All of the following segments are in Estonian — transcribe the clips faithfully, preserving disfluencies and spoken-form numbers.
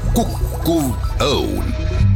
Kukkuv Õun.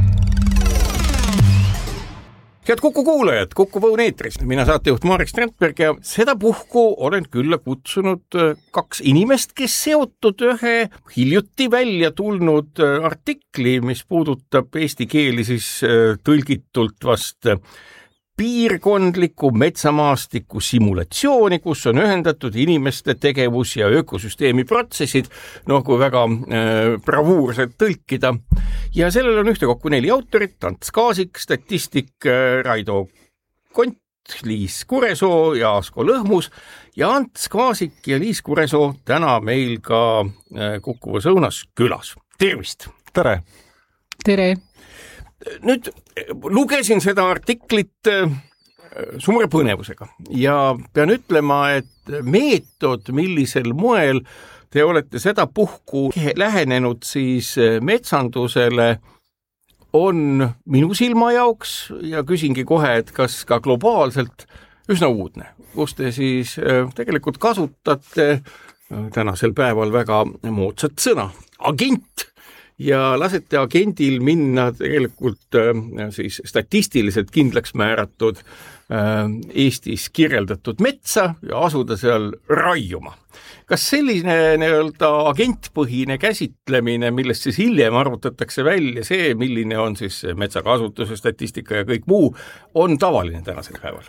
Head Kuku kuulajad, Kukkuv Õun eetris. Mina saatejuht Marek Strandberg ja seda puhku olen külla kutsunud kaks inimest, kes seotud ühe hiljuti välja tulnud artikli, mis puudutab eesti keeli siis tõlgitult vast piirkondliku metsamaastiku simulatsiooni, kus on ühendatud inimeste tegevus ja ökosüsteemi protsessid, noh kui väga äh, bravuurselt tõlkida. Ja sellel on ühtekokku neli autorit, Ants Kaasik, statistik äh, Raido Kont, Liis Kuresoo ja Asko Lõhmus. Ja Ants Kaasik ja Liis Kuresoo täna meil ka äh, Kukkuvas Õunas külas. Tervist! Tere! Tere! Nüüd lugesin seda artiklit suure põnevusega ja pean ütlema, et meetod, millisel moel te olete seda puhku lähenenud siis metsandusele, on minu silma jaoks ja küsingi kohe, et kas ka globaalselt üsna uudne, kus te siis tegelikult kasutate tänasel päeval väga moodsat sõna, agent. Ja lasete agendil minna tegelikult äh, siis statistiliselt kindlaks määratud äh, Eestis kirjeldatud metsa ja asuda seal raiuma. Kas selline nii-öelda agentpõhine käsitlemine, millest siis hiljem arvutatakse välja see, milline on siis metsakasutuse statistika ja kõik muu, on tavaline tänasel päeval?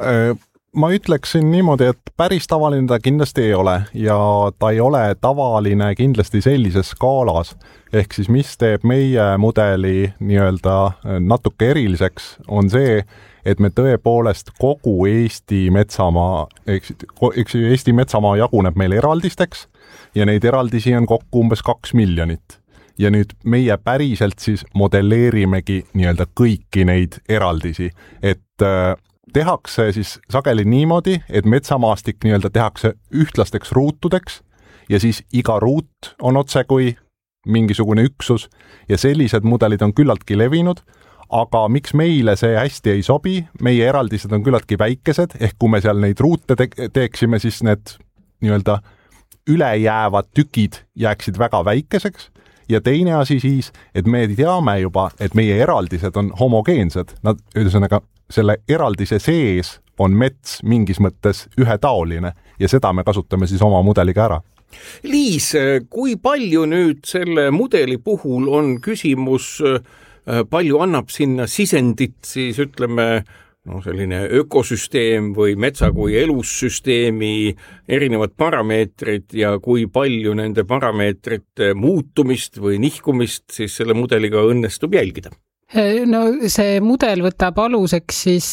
Ma ütleksin niimoodi, et päris tavaline ta kindlasti ei ole ja ta ei ole tavaline kindlasti sellises skaalas. Ehk siis mis teeb meie mudeli nii-öelda natuke eriliseks, on see, et me tõepoolest kogu Eesti metsamaa, eks, eks Eesti metsamaa jaguneb meil eraldisteks ja neid eraldisi on kokku umbes kaks miljonit. Ja nüüd meie päriselt siis modelleerimegi nii-öelda kõiki neid eraldisi, et tehakse siis sageli niimoodi, et metsamaastik nii-öelda tehakse ühtlasteks ruutudeks ja siis iga ruut on otse kui mingisugune üksus ja sellised mudelid on küllaltki levinud, aga miks meile see hästi ei sobi, meie eraldised on küllaltki väikesed, ehk kui me seal neid ruute te- teeksime, siis need nii-öelda ülejäävad tükid jääksid väga väikeseks ja teine asi siis, et me teame juba, et meie eraldised on homogeensed, nad ühesõnaga selle eraldise sees on mets mingis mõttes ühetaoline ja seda me kasutame siis oma mudeliga ära. Liis, kui palju nüüd selle mudeli puhul on küsimus, palju annab sinna sisendit siis ütleme no selline ökosüsteem või metsa kui elussüsteemi erinevad parameetrid ja kui palju nende parameetrite muutumist või nihkumist siis selle mudeliga õnnestub jälgida? No see mudel võtab aluseks siis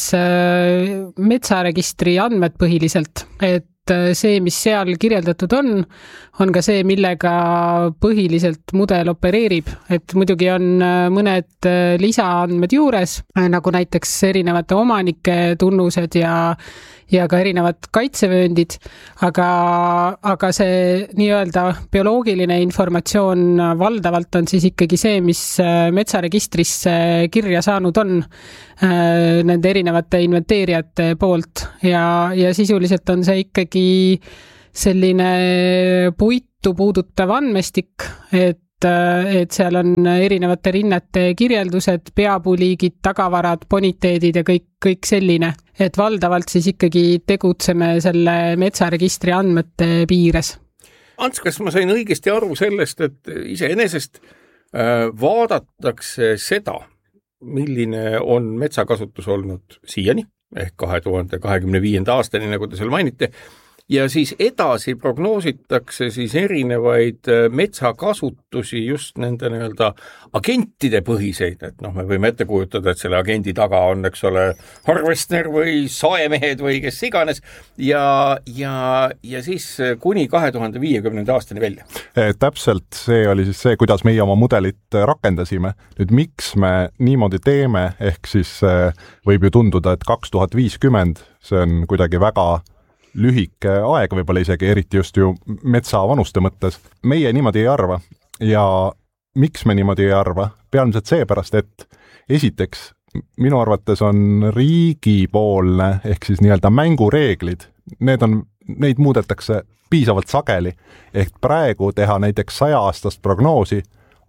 metsaregistri andmed põhiliselt, et see, mis seal kirjeldatud on, on ka see, millega põhiliselt mudel opereerib, et muidugi on mõned lisaandmed juures, nagu näiteks erinevate omanike tunnused ja, ja ka erinevad kaitsevööndid, aga, aga see nii-öelda bioloogiline informatsioon valdavalt on siis ikkagi see, mis metsaregistrisse kirja saanud on nende erinevate inventeerijate poolt ja, ja sisuliselt on see ikkagi selline puitu puudutav andmestik, et, et seal on erinevate rinnete kirjeldused, peapuuliigid, tagavarad, boniteedid ja kõik, kõik selline, et valdavalt siis ikkagi tegutseme selle metsaregistri andmete piires. Ants, kas ma sain õigesti aru sellest, et iseenesest vaadatakse seda, milline on metsakasutus olnud siiani, ehk kahe tuhande kahekümne viienda aastani, nagu te seal mainite, ja siis edasi prognoositakse siis erinevaid metsakasutusi just nende nii-öelda agentide põhiseid, et noh, me võime ette kujutada, et selle agendi taga on, eks ole, harvester või saemehed või kes iganes ja, ja, ja siis kuni kahe tuhande viiekümnenda aastani välja. Täpselt see oli siis see, kuidas meie oma mudelit rakendasime. Nüüd miks me niimoodi teeme, ehk siis võib ju tunduda, et kaks tuhat viiskümmend, see on kuidagi väga lühike aeg, võib-olla isegi eriti just ju metsa vanuste mõttes. Meie niimoodi ei arva ja miks me niimoodi ei arva? Peamiselt seepärast, et esiteks minu arvates on riigipoolne ehk siis nii-öelda mängureeglid, need on, neid muudetakse piisavalt sageli, ehk praegu teha näiteks saja aastast prognoosi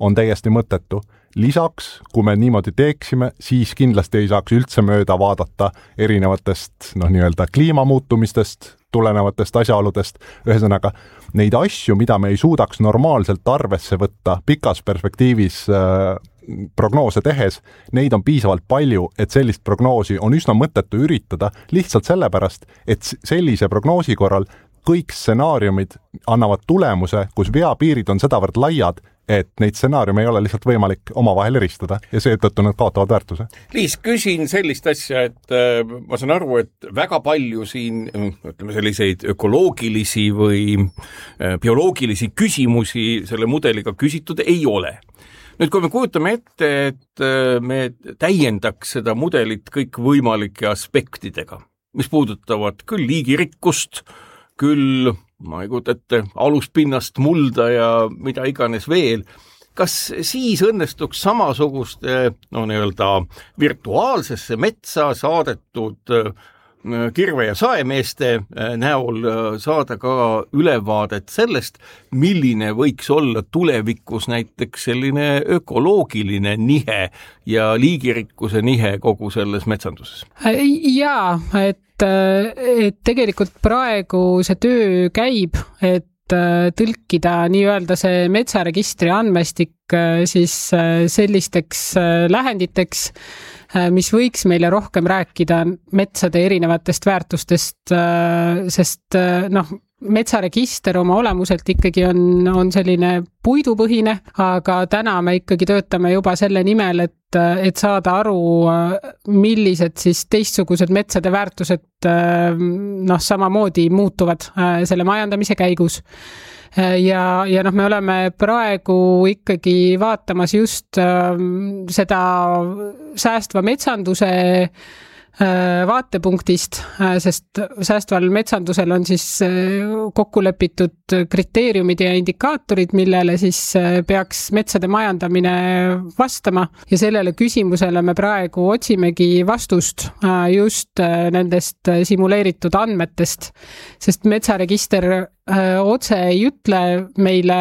on täiesti mõttetu. Lisaks, kui me niimoodi teeksime, siis kindlasti ei saaks üldse mööda vaadata erinevatest noh, nii-öelda kliimamuutumistest, tulenevatest asjaoludest. Ühesõnaga, neid asju, mida me ei suudaks normaalselt arvesse võtta pikas perspektiivis äh, prognoose tehes, neid on piisavalt palju, et sellist prognoosi on üsna mõttetu üritada lihtsalt sellepärast, et sellise prognoosi korral kõik stsenaariumid annavad tulemuse, kus veapiirid on sedavõrd laiad, et neid stsenaariume ei ole lihtsalt võimalik omavahel eristada ja seetõttu nad kaotavad väärtuse. Liis, küsin sellist asja, et äh, ma saan aru, et väga palju siin ütleme selliseid ökoloogilisi või äh, bioloogilisi küsimusi selle mudeliga küsitud ei ole. Nüüd, kui me kujutame ette, et äh, me täiendaks seda mudelit kõik võimalike aspektidega, mis puudutavad küll liigirikkust, küll ma ei kujuta ette aluspinnast, mulda ja mida iganes veel, kas siis õnnestuks samasuguste no, nii-öelda virtuaalsesse metsa saadetud kirve- ja saemeeste näol saada ka ülevaadet sellest, milline võiks olla tulevikus näiteks selline ökoloogiline nihe ja liigirikkuse nihe kogu selles metsanduses? Jaa, et et tegelikult praegu see töö käib, et tõlkida nii-öelda see metsaregistri andmestik siis sellisteks lähenditeks, mis võiks meile rohkem rääkida metsade erinevatest väärtustest, sest noh, metsaregister oma olemuselt ikkagi on, on selline puidupõhine, aga täna me ikkagi töötame juba selle nimel, et, et saada aru, millised siis teistsugused metsade väärtused noh, samamoodi muutuvad selle majandamise käigus. Ja, ja noh, me oleme praegu ikkagi vaatamas just seda säästva metsanduse vaatepunktist, sest säästval metsandusel on siis kokku lepitud kriteeriumid ja indikaatorid, millele siis peaks metsade majandamine vastama ja sellele küsimusele me praegu otsimegi vastust just nendest simuleeritud andmetest, sest metsaregister otse ei ütle meile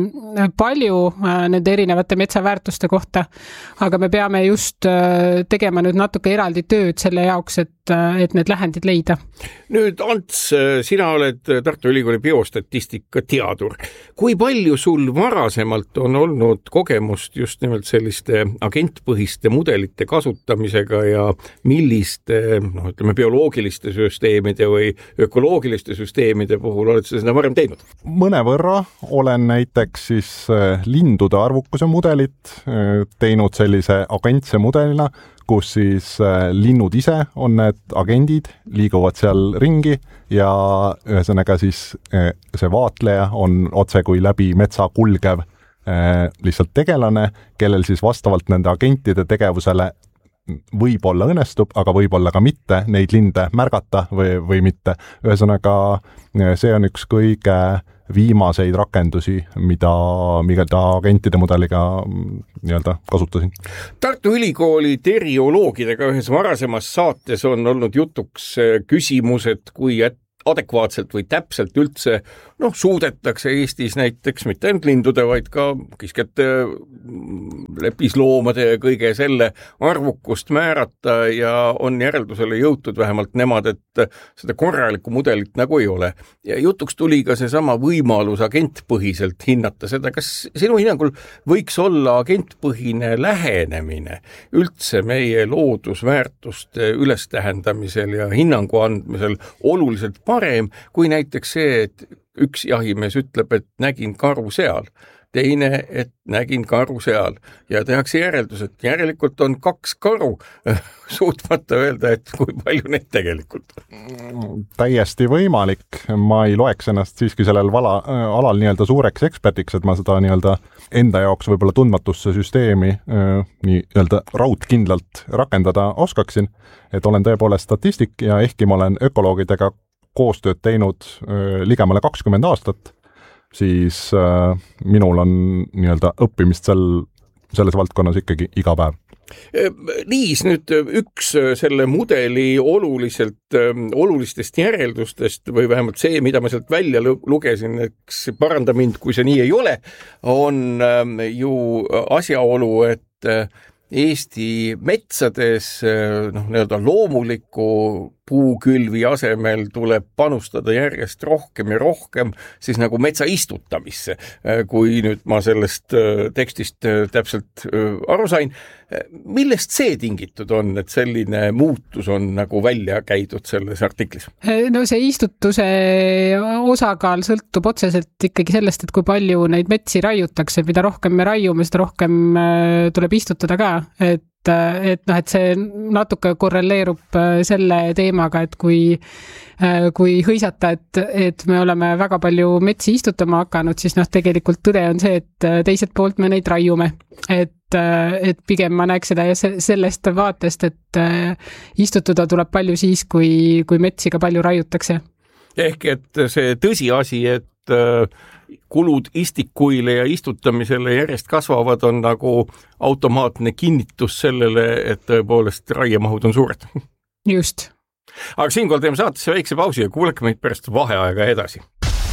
palju nende erinevate metsaväärtuste kohta, aga me peame just tegema nüüd natuke eraldi tööd selle jaoks, et, et need lähendid leida. Nüüd, Ants, sina oled Tartu Ülikooli biostatistika teadur. Kui palju sul varasemalt on olnud kogemust just nimelt selliste agentpõhiste mudelite kasutamisega ja milliste, noh, ütleme, bioloogiliste süsteemide või ökoloogiliste süsteemide puhul oled sa seda varem teinud? Mõnevõrra olen näiteks siis lindude arvukuse mudelit teinud sellise agentse mudelina, kus siis linnud ise on need agendid, liiguvad seal ringi ja ühesõnaga siis see vaatleja on otse kui läbi metsa kulgev lihtsalt tegelane, kellel siis vastavalt nende agentide tegevusele võib-olla õnnestub, aga võib-olla ka mitte neid linde märgata või, või mitte. Ühesõnaga, see on üks kõige viimaseid rakendusi, mida, mida agentide mudeliga nii-öelda kasutasin. Tartu Ülikooli terioloogidega ühes varasemas saates on olnud jutuks küsimused, kui adekvaatselt või täpselt üldse noh, suudetakse Eestis näiteks mitte ainult lindude, vaid ka kiskjate, lepisloomade ja kõige selle arvukust määrata ja on järeldusele jõutud vähemalt nemad, et seda korralikku mudelit nagu ei ole. Ja jutuks tuli ka seesama võimalus agentpõhiselt hinnata seda, kas sinu hinnangul võiks olla agentpõhine lähenemine üldse meie loodusväärtuste ülestähendamisel ja hinnangu andmisel oluliselt parem kui näiteks see, et üks jahimees ütleb, et nägin karu seal, teine, et nägin karu seal ja tehakse järeldus, et järelikult on kaks karu, suutmata öelda, et kui palju neid tegelikult. Täiesti võimalik, ma ei loeks ennast siiski sellel vala, alal nii-öelda suureks ekspertiks, et ma seda nii-öelda enda jaoks võib-olla tundmatusse süsteemi nii-öelda raudkindlalt rakendada oskaksin, et olen tõepoolest statistik ja ehkki ma olen ökoloogidega koostööd teinud ligemale kakskümmend aastat, siis minul on nii-öelda õppimist sel, selles valdkonnas ikkagi iga päev. Liis, nüüd üks selle mudeli oluliselt, olulistest järeldustest või vähemalt see, mida ma sealt välja lugesin, eks paranda mind, kui see nii ei ole, on ju asjaolu, et Eesti metsades noh, nii-öelda loomuliku puukülvi asemel tuleb panustada järjest rohkem ja rohkem siis nagu metsa istutamisse, kui nüüd ma sellest tekstist täpselt aru sain. Millest see tingitud on, et selline muutus on nagu välja käidud selles artiklis? No see istutuse osakaal sõltub otseselt ikkagi sellest, et kui palju neid metsi raiutakse, mida rohkem me raiume, seda rohkem tuleb istutada ka, et et noh, et see natuke korreleerub selle teemaga, et kui, kui hõisata, et, et me oleme väga palju metsi istutama hakanud, siis noh, tegelikult tõde on see, et teiselt poolt me neid raiume. Et, et pigem ma näeks seda sellest vaatest, et istutada tuleb palju siis, kui, kui metsi ka palju raiutakse. Ehk et see tõsiasi, et kulud istikuile ja istutamisele järjest kasvavad, on nagu automaatne kinnitus sellele, et tõepoolest raiemahud on suured. Just. Aga siinkohal teeme saatesse väikse pausi ja kuulake meid pärast vaheaega edasi.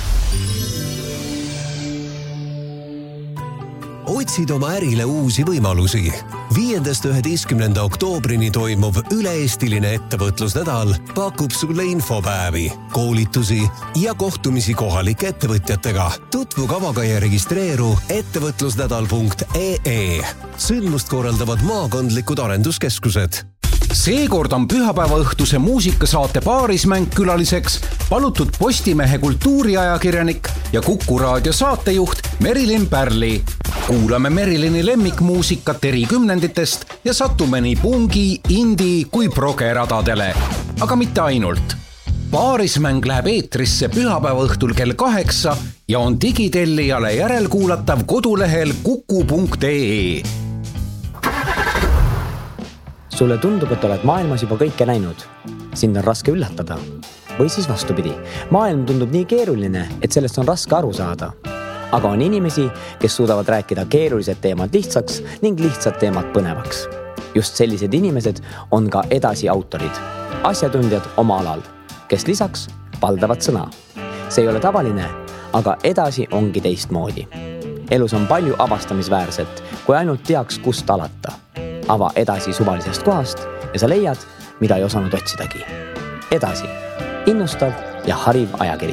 Otsid oma ärile uusi võimalusi. viiendast üheteistkümnenda oktoobrini toimuv üle-eestiline ettevõtlusnädal pakub sulle infopäevi, koolitusi ja kohtumisi kohalike ettevõtjatega. Tutvu kavaga ja registreeru ettevõtlusnädal punkt ee. Sündmust korraldavad maakondlikud arenduskeskused. Seekord on pühapäeva õhtuse muusikasaate Paarismäng külaliseks palutud Postimehe kultuuriajakirjanik ja Kuku raadio saatejuht Merilin Pärli. Kuulame Merilini lemmikmuusikat eri kümnenditest ja satume nii pungi, indi kui progeradadele. Aga mitte ainult. Paarismäng läheb eetrisse pühapäeva õhtul kell kaheksa ja on digitellijale järelkuulatav kodulehel kuku punkt ee. Sulle tundub, et oled maailmas juba kõike näinud. Sind on raske üllatada. Või siis vastupidi. Maailm tundub nii keeruline, et sellest on raske aru saada. Aga on inimesi, kes suudavad rääkida keerulised teemad lihtsaks ning lihtsad teemad põnevaks. Just sellised inimesed on ka edasi autorid. Asjatundjad oma alal, kes lisaks valdavad sõna. See ei ole tavaline, aga edasi ongi teistmoodi. Elus on palju avastamisväärset, kui ainult teaks, kust alata. Ava edasi suvalisest kohast ja sa leiad, mida ei osanud otsidagi. Edasi. Innustav ja hariv ajakiri.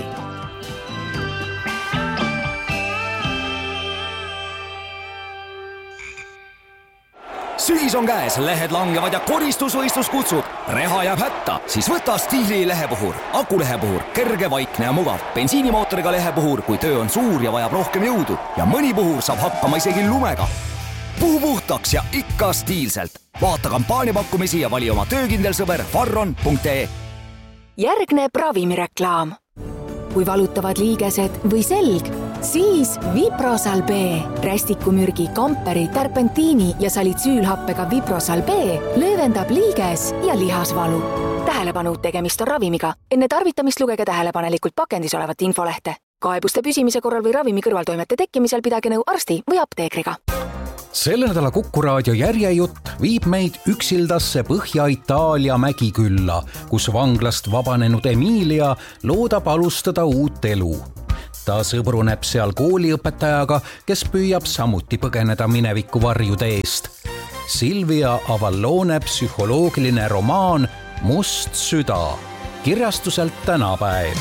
Sügis on käes, lehed langevad ja koristusvõistlus kutsub. Reha jääb hätta, siis võta Stiili lehepuhur. Akulehepuhur, kerge, vaikne ja mugav. Bensiinimootoriga lehepuhur, kui töö on suur ja vajab rohkem jõudu. Ja mõni puhur saab hakkama isegi lumega. Puhu puhtaks ja ikka stiilselt. Vaata kampaaniapakkumisi ja vali oma töökindel sõber farron punkt ee. Järgneb ravimireklaam. Kui valutavad liigesed või selg, siis Viprosal B. Rästikumürgi, kamperi, terpentiini ja salitsüülhappega Viprosal B löövendab liiges ja lihasvalu. Tähelepanu, tegemist on ravimiga. Enne tarvitamist lugege tähelepanelikult pakendis olevat infolehte. Kaebuste püsimise korral või ravimi kõrvaltoimete tekkimisel pidage nõu arsti või apteekriga. Selle nädala Kuku raadio järjejutt viib meid üksildasse Põhja-Itaalia mägikülla, kus vanglast vabanenud Emilia loodab alustada uut elu. Ta sõbruneb seal kooliõpetajaga, kes püüab samuti põgeneda mineviku varjude eest. Silvia Avallone psühholoogiline romaan Must süda, kirjastuselt Tänapäev.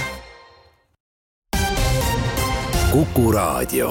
Kuku raadio.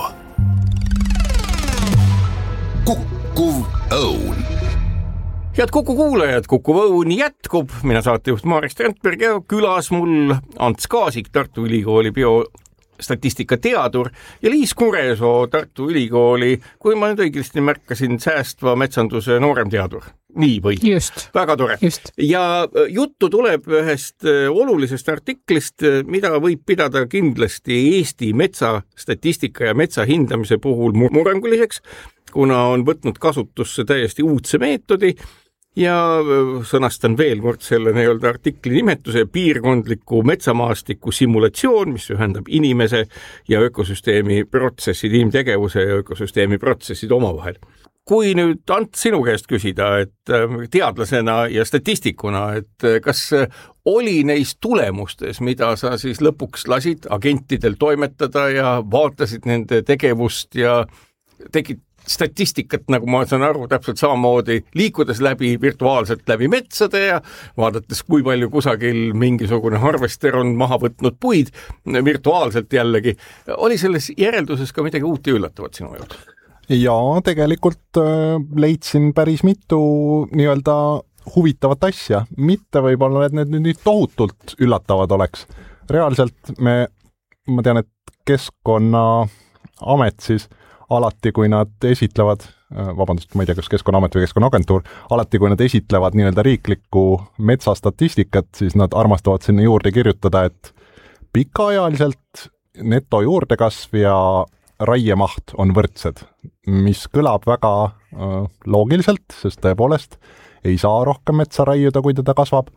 Kukkuv õun. Head Kuku kuulajad, Kukkuv õun jätkub. Mina saatejuht Maaris Trentberg ja külas mul Ants Kaasik, Tartu Ülikooli biostatistika teadur ja Liis Kuresoo, Tartu Ülikooli, kui ma nüüd õigesti märkasin, säästva metsanduse nooremteadur. Nii või? Just. Väga tore. Just. Ja juttu tuleb ühest olulisest artiklist, mida võib pidada kindlasti Eesti metsastatistika ja metsa hindamise puhul murranguliseks, kuna on võtnud kasutusse täiesti uudse meetodi ja sõnastan veel kord selle nii-öelda artikli nimetuse piirkondliku metsamaastiku simulatsioon, mis ühendab inimese ja ökosüsteemi protsessid, inimtegevuse ja ökosüsteemi protsessid omavahel. kui nüüd Ant sinu käest küsida, et teadlasena ja statistikuna, et kas oli neis tulemustes, mida sa siis lõpuks lasid agentidel toimetada ja vaatasid nende tegevust ja tegid statistikat, nagu ma saan aru, täpselt samamoodi liikudes läbi virtuaalselt läbi metsade ja vaadates, kui palju kusagil mingisugune harvester on maha võtnud puid virtuaalselt jällegi. Oli selles järelduses ka midagi uut ja üllatavat sinu jaoks? Ja tegelikult leidsin päris mitu nii-öelda huvitavat asja. Mitte võib-olla, et need nüüd tohutult üllatavad oleks. Reaalselt me, ma tean, et Keskkonnaamet siis alati, kui nad esitlevad, vabandust, ma ei tea, kas Keskkonnaamet või Keskkonnaagentuur, alati, kui nad esitlevad nii-öelda riiklikku metsastatistikat, siis nad armastavad sinna juurde kirjutada, et pikaajaliselt neto juurdekasv ja raiemaht on võrdsed, mis kõlab väga äh, loogiliselt, sest tõepoolest ei saa rohkem metsa raiuda, kui teda kasvab,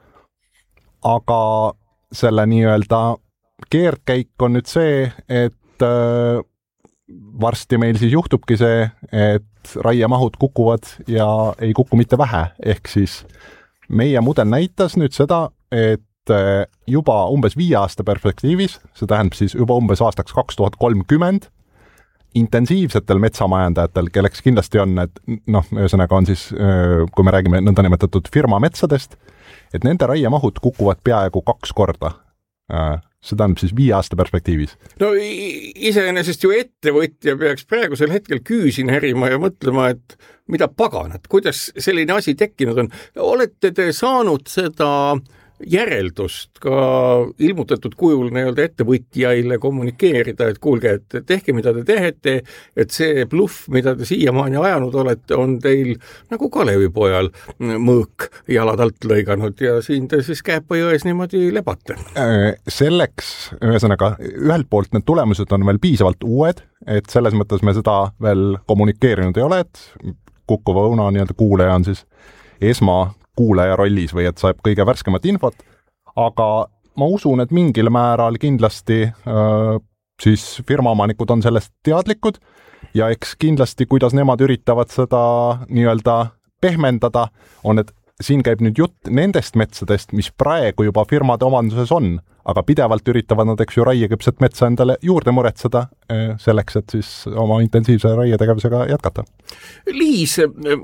aga selle nii-öelda keerdkäik on nüüd see, et äh, varsti meil siis juhtubki see, et raiemahud kukuvad ja ei kuku mitte vähe, ehk siis meie mudel näitas nüüd seda, et juba umbes viie aasta perspektiivis, see tähendab siis juba umbes aastaks kaks tuhat kolmkümmend, intensiivsetel metsamajandajatel, kelleks kindlasti on, et noh, ühesõnaga on siis, kui me räägime nõndanimetatud firma metsadest, et nende raiemahud kukuvad peaaegu kaks korda. Seda on siis viie aasta perspektiivis. No iseenesest ju ettevõtja peaks praegusel hetkel küüsin herima ja mõtlema, et mida paganat, kuidas selline asi tekkinud on. Olete te saanud seda järeldust ka ilmutatud kujul nii-öelda ettevõtjaile kommunikeerida, et kuulge, et tehke, mida te tehete, et see bluff, mida te siiamaani ajanud olete, on teil nagu Kalevipojal mõõk jalad alt lõiganud ja siin te siis Kääpa jões niimoodi lebate. Selleks, ühesõnaga, ühelt poolt need tulemused on veel piisavalt uued, et selles mõttes me seda veel kommunikeerinud ei ole, et Kuku Õuna nii-öelda kuulaja on siis esma kuulaja rollis või et saab kõige värskemat infot, aga ma usun, et mingil määral kindlasti äh, siis firmaomanikud on sellest teadlikud ja eks kindlasti, kuidas nemad üritavad seda nii-öelda pehmendada, on, et siin käib nüüd jutt nendest metsadest, mis praegu juba firmade omanduses on, aga pidevalt üritavad nad, eks ju, raieküpset metsa endale juurde muretseda äh, selleks, et siis oma intensiivse raietegevusega jätkata. Liis,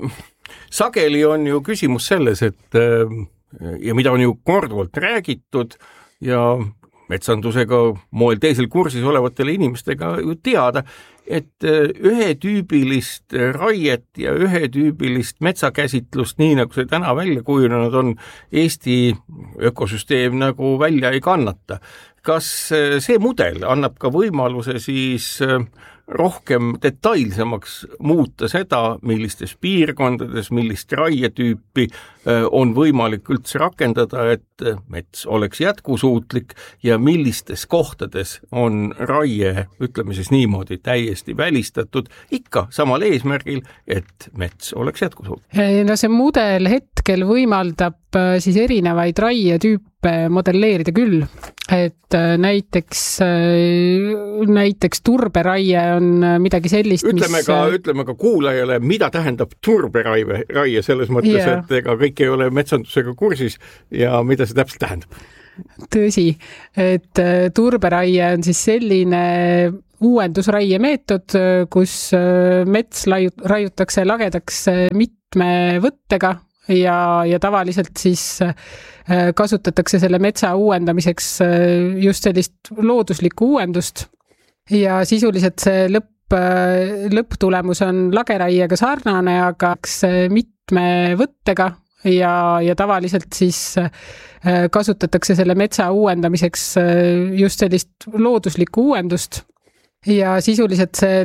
sageli on ju küsimus selles, et ja mida on ju korduvalt räägitud ja metsandusega moel teisel kursis olevatele inimestega ju teada, et ühetüübilist raiet ja ühetüübilist metsakäsitlust, nii nagu see täna välja kujunenud on, Eesti ökosüsteem nagu välja ei kannata. Kas see mudel annab ka võimaluse siis rohkem detailsemaks muuta seda, millistes piirkondades, millist raietüüpi on võimalik üldse rakendada, et mets oleks jätkusuutlik ja millistes kohtades on raie, ütleme siis niimoodi, täiesti välistatud, ikka samal eesmärgil, et mets oleks jätkusuutlik. No see mudel hetkel võimaldab siis erinevaid raietüüpe modelleerida küll, et näiteks, näiteks turberaie on midagi sellist, ütleme mis... ka, ütleme ka kuulajale, mida tähendab turberaie raie selles mõttes, yeah. Et ega kõik ei ole metsandusega kursis ja mida see täpselt tähendab? Tõsi, et turberaie on siis selline uuendusraie meetod, kus mets raiutakse lagedaks mitme võttega ja, ja tavaliselt siis kasutatakse selle metsa uuendamiseks just sellist looduslikku uuendust ja sisuliselt see lõpp, lõpptulemus on lageraiega sarnane, aga mitme võttega ja, ja tavaliselt siis kasutatakse selle metsa uuendamiseks just sellist looduslikku uuendust ja sisuliselt see